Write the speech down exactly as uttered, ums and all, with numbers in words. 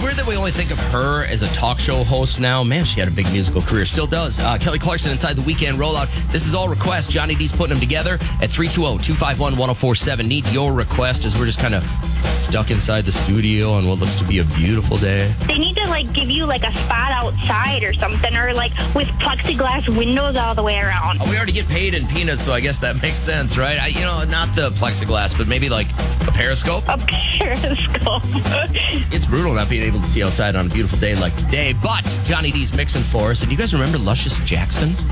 weird that we only think of her as a talk show host now. Man, she had a big musical career. Still does. Uh, Kelly Clarkson inside the Weekend Rollout. This is all requests. Johnny D's putting them together at three two zero, two five one, one zero four seven. Need your request as we're just kind of stuck inside the studio on what looks to be a beautiful day. They need to, like, give you, like, a spot outside or something, or, like, with plexiglass windows all the way around. Oh, we already get paid in peanuts, so I guess that makes sense, right? I, you know, not the plexiglass, but maybe, like, a periscope. A periscope. It's brutal not being able to see outside on a beautiful day like today, but Johnny D's mixing for us. And you guys remember Luscious Jackson?